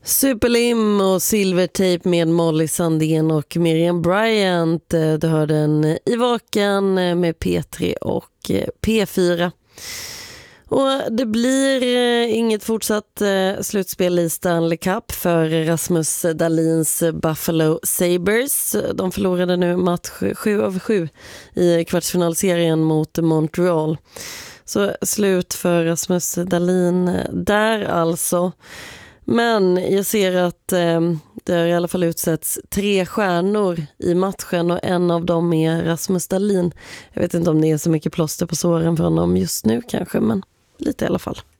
Superlim och Silvertape med Molly Sandén och Miriam Bryant. Du hörde en i Vaken med P3 och P4. Och det blir inget fortsatt slutspel i Stanley Cup för Rasmus Dahlins Buffalo Sabres. De förlorade nu match 7 av 7 i kvartsfinalserien mot Montreal. Så slut för Rasmus Dahlin där alltså. Men jag ser att det har i alla fall utsätts 3 stjärnor i matchen och en av dem är Rasmus Dahlin. Jag vet inte om det är så mycket plåster på såren för honom just nu kanske, men lite i alla fall.